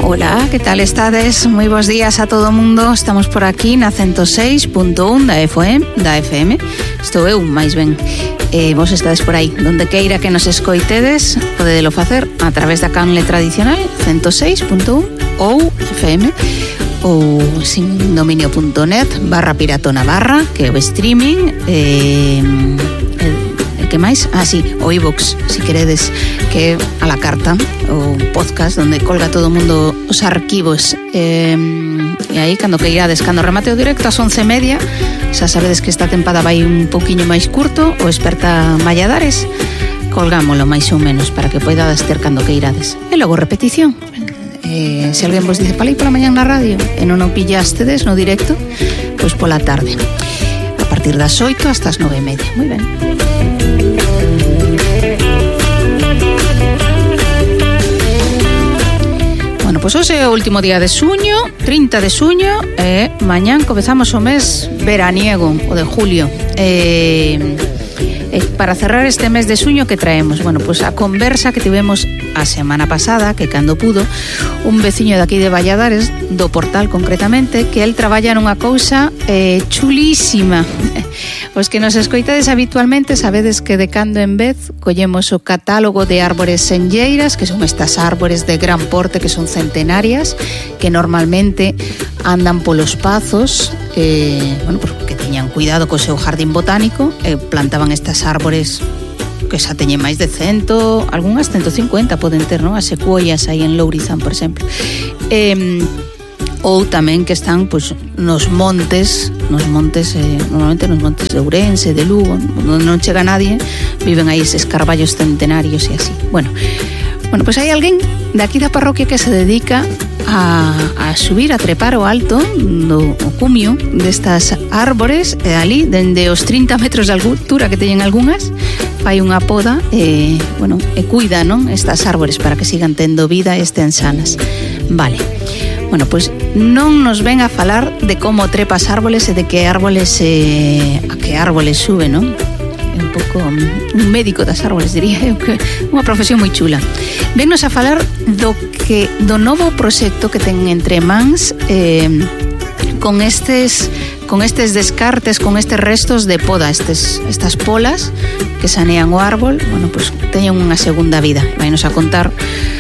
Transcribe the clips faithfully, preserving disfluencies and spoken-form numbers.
Hola, que tal estades? Moi bons días a todo o mundo. Estamos por aquí na ciento seis punto uno da F M, da F M. Estou eu, máis ben. Eh, vos estades por aí. Donde queira que nos escoitedes, podedelo facer a través da canle tradicional ciento seis punto uno ou F M ou sindominio.net barra piratona barra, que é o streaming. Eh, que máis? Ah, sí, o iVoox, si queredes, que é a la carta, o podcast onde colga todo o mundo os arquivos. Eh, e aí, cando que irades, cando remate o directo ás once e media, xa sabedes que esta tempada vai un pouquiño máis curto, o Experta Valladares, colgámolo máis ou menos para que poidades ter cando que irades. E logo repetición. Eh, se alguén vos dice, palei pola mañan na radio, e non o pillastedes no directo, pois pola tarde. A partir das oito hasta as nove e media. Moi ben. Bueno, pois hoxe é o último día de suño, trinta de suño, e mañán comezamos o mes veraniego, o de julio. E, e para cerrar este mes de suño, que traemos? Bueno, pois a conversa que tivemos a semana pasada, que cando pudo, un veciño de aquí de Valladares, do Portal concretamente, que el traballa nunha cousa eh, chulísima. Os que nos escoitades habitualmente sabedes que de cando en vez collemos o catálogo de árbores senlleiras, que son estas árbores de gran porte que son centenarias, que normalmente andan polos pazos, eh, bueno, porque teñan cuidado co seu jardín botánico, e eh, plantaban estas árbores que xa teñen máis de cento, algunhas ciento cincuenta poden ter, non? As secuoias aí en Lourizán, por exemplo. Eh, ou tamén que están pois, nos montes, nos montes, eh, normalmente nos montes de Ourense, de Lugo, onde non chega nadie, viven aí eses carballos centenarios e así. Bueno, bueno, pois hai alguén de aquí da parroquia que se dedica a, a subir, a trepar o alto do o cumio destas árbores, e ali, dende os trinta metros de altura que teñen algunhas, fai unha poda e, bueno, e cuida, non? Estas árbores para que sigan tendo vida e estén sanas. Vale. Bueno, pois non nos ven a falar de como trepa as árboles e de que árboles eh, a que árboles sube, non? É un pouco un médico das árboles, diría eu, que unha profesión moi chula. Vennos a falar do que do novo proxecto que ten entre mans eh, con estes con estes descartes, con estes restos de poda, estes, estas polas que sanean o árbol, bueno, pois teñen unha segunda vida. Vainos a contar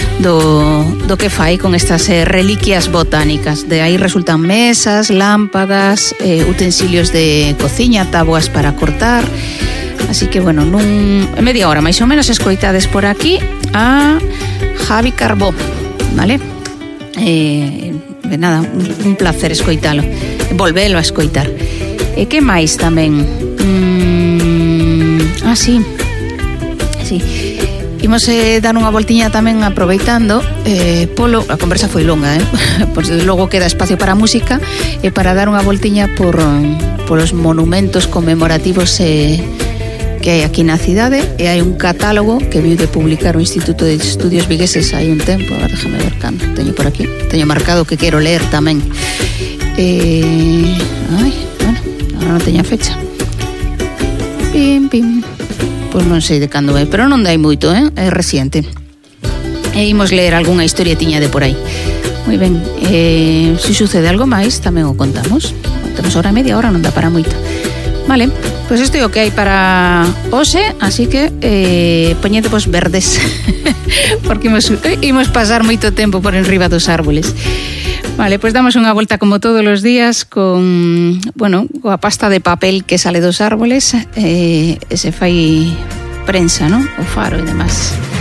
do, do que fai con estas eh, reliquias botánicas. De aí resultan mesas, lámpadas, eh, utensilios de cociña, táboas para cortar. Así que, bueno, nun en media hora máis ou menos escoitades por aquí a Javi Carbó, vale? Eh, de nada, un, un placer escoitalo, volvelo a escoitar. E que máis tamén? Mm, ah, sí, sí. Imos eh, dar unha voltiña tamén aproveitando eh, polo, a conversa foi longa, eh? Pois logo queda espacio para música e para dar unha voltiña por, por os monumentos conmemorativos eh, que hai aquí na cidade, e hai un catálogo que viu de publicar o Instituto de Estudios Vigueses hai un tempo. A ver, déjame ver cando teño por aquí, teño marcado que quero ler tamén. Eh, ai, bueno, agora non teño a fecha. Pim, pim. Pois non sei de cando vai, pero non dai moito, eh? É reciente. E imos ler algunha historietiña de por aí. Moi ben, eh, se sucede algo máis tamén o contamos. Temos hora e media, hora non dá para moito. Vale, pois isto é o que hai para hoxe, así que eh, poñete vos verdes porque imos, imos pasar moito tempo por enriba dos árboles. Vale, pois damos unha volta como todos os días con, bueno, coa pasta de papel que sale dos árboles eh, e se fai prensa, ¿no? O faro e demás.